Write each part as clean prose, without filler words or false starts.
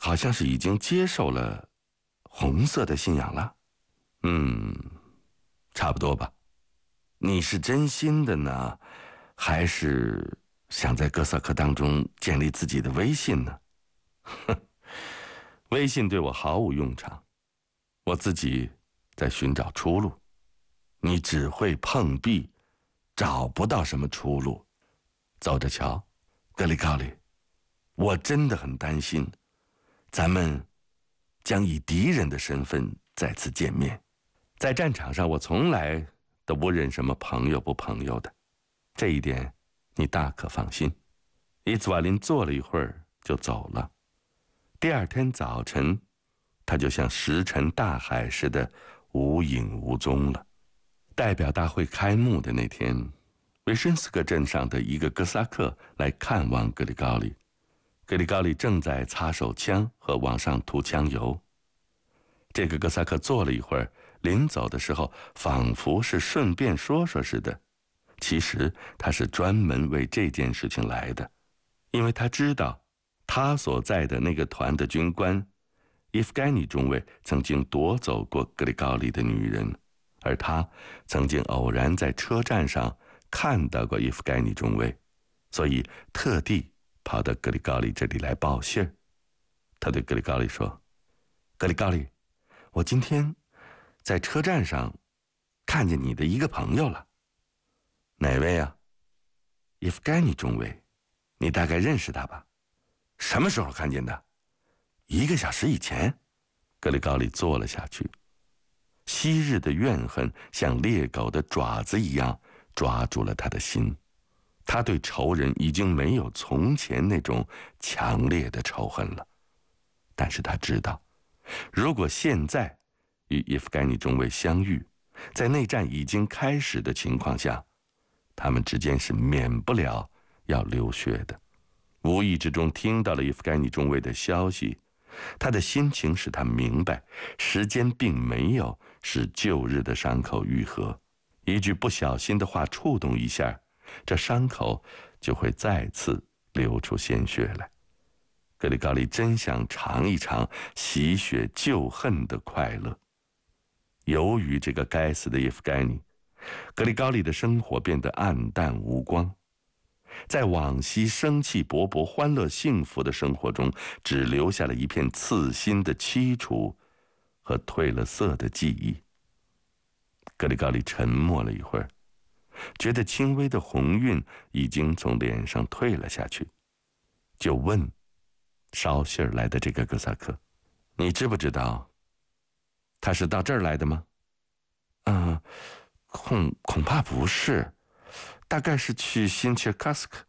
好像是已经接受了红色的信仰了。差不多吧。你是真心的呢，还是想在哥萨克当中建立自己的威信呢？威信对我毫无用场，我自己在寻找出路。你只会碰壁，找不到什么出路。走着瞧，格里高里，我真的很担心，咱们将以敌人的身份再次见面。在战场上，我从来都不认什么朋友不朋友的，这一点你大可放心。伊兹瓦林坐了一会儿就走了。第二天早晨，他就像石沉大海似的无影无踪了。代表大会开幕的那天，维申斯克镇上的一个哥萨克来看望格里高里。格里高里正在擦手枪和往上涂枪油。这个哥萨克坐了一会儿，临走的时候仿佛是顺便说说似的，其实他是专门为这件事情来的，因为他知道他所在的那个团的军官伊夫盖尼中尉曾经夺走过格里高里的女人，而他曾经偶然在车站上看到过伊夫盖尼中尉，所以特地跑到格里高里这里来报信儿。他对格里高里说：“格里高里，我今天在车站上看见你的一个朋友了。”“哪位啊？”“伊夫盖尼中尉，你大概认识他吧？”“什么时候看见的？？”“1个小时以前。”格里高里坐了下去。昔日的怨恨像猎狗的爪子一样抓住了他的心，他对仇人已经没有从前那种强烈的仇恨了。但是他知道，如果现在与伊夫盖尼中尉相遇，在内战已经开始的情况下，他们之间是免不了要流血的。无意之中听到了伊夫盖尼中尉的消息，他的心情使他明白，时间并没有使旧日的伤口愈合，一句不小心的话触动一下，这伤口就会再次流出鲜血来。格里高里真想尝一尝洗雪旧恨的快乐。由于这个该死的叶夫盖尼，格里高里的生活变得暗淡无光。在往昔生气勃勃、欢乐幸福的生活中，只留下了一片刺心的凄楚和褪了色的记忆。格里高里沉默了一会儿，觉得轻微的红晕已经从脸上退了下去，就问捎信儿来的这个哥萨克：“你知不知道他是到这儿来的吗？”“恐怕不是，大概是去新切卡斯克。”“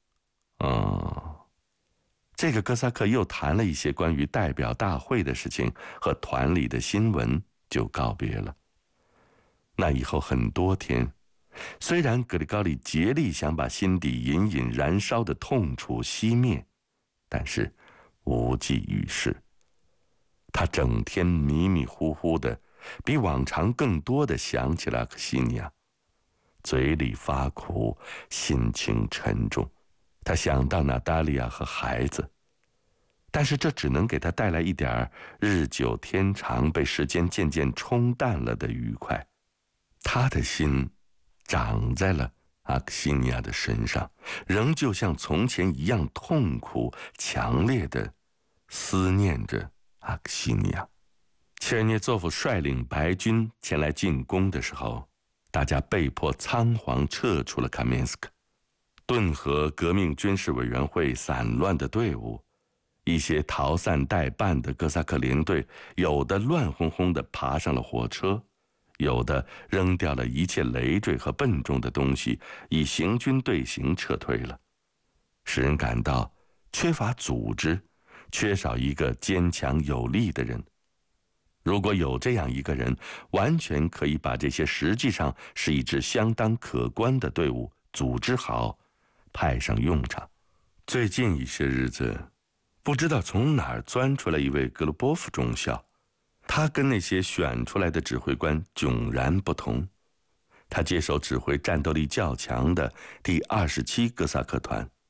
这个哥萨克又谈了一些关于代表大会的事情和团里的新闻，就告别了。那以后很多天，虽然格里高里竭力想把心底隐隐燃烧的痛楚熄灭，但是无济于事。他整天迷迷糊糊的，比往常更多的想起了阿克西尼亚，嘴里发苦，心情沉重。他想到娜达莉亚和孩子，但是这只能给他带来一点日久天长被时间渐渐冲淡了的愉快。他的心长在了阿克西尼亚的身上，仍旧像从前一样痛苦强烈的思念着阿克西尼亚。切尔涅佐夫率领白军前来进攻的时候，大家被迫仓皇撤出了卡面斯克。顿河革命军事委员会散乱的队伍，一些逃散待办的哥萨克连队，有的乱哄哄地爬上了火车，有的扔掉了一切累赘和笨重的东西，以行军队形撤退了，使人感到缺乏组织，缺少一个坚强有力的人。如果有这样一个人，完全可以把这些实际上是一支相当可观的队伍组织好，派上用场。最近一些日子，不知道从哪儿钻出来一位格鲁波夫中校，他跟那些选出来的指挥官迥然不同。他接手指挥战斗力较强的第27哥萨克团，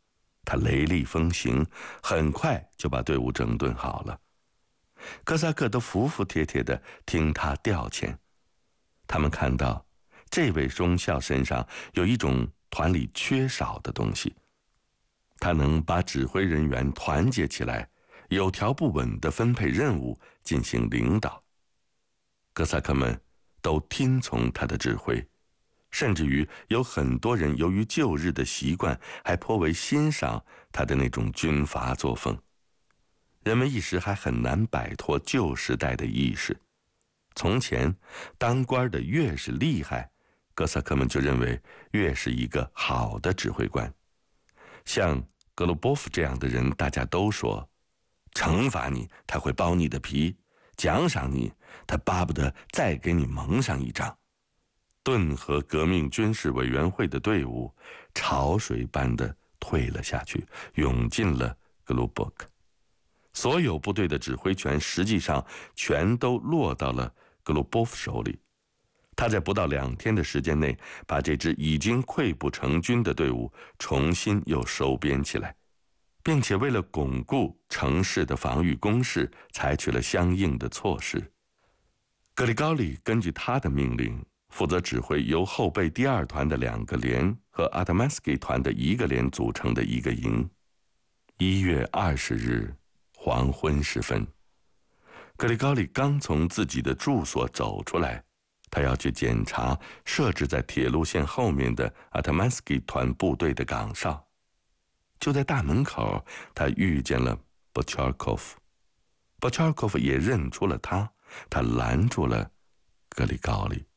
他雷厉风行，很快就把队伍整顿好了。哥萨克都服服帖帖地听他调遣。他们看到这位中校身上有一种团里缺少的东西，他能把指挥人员团结起来，有条不紊地分配任务，进行领导。哥萨克们都听从他的指挥，甚至于有很多人由于旧日的习惯，还颇为欣赏他的那种军阀作风。人们一时还很难摆脱旧时代的意识。从前当官的越是厉害，哥萨克们就认为越是一个好的指挥官。像格鲁波夫这样的人，大家都说，惩罚你他会剥你的皮，奖赏你他巴不得再给你蒙上一张。顿河革命军事委员会的队伍潮水般的退了下去，涌进了格鲁伯克。所有部队的指挥权实际上全都落到了格鲁波夫手里。他在不到2天的时间内，把这支已经溃不成军的队伍重新又收编起来，并且为了巩固城市的防御工事，采取了相应的措施。格里高利根据他的命令，负责指挥由后备第2团的2个连和阿特曼斯基团的1个连组成的1个营。1月20日黄昏时分，格里高利刚从自己的住所走出来，他要去检查设置在铁路线后面的阿特曼斯基团部队的岗哨。就在大门口，他遇见了波乔尔科夫。波乔尔科夫也认出了他，他拦住了格里高利。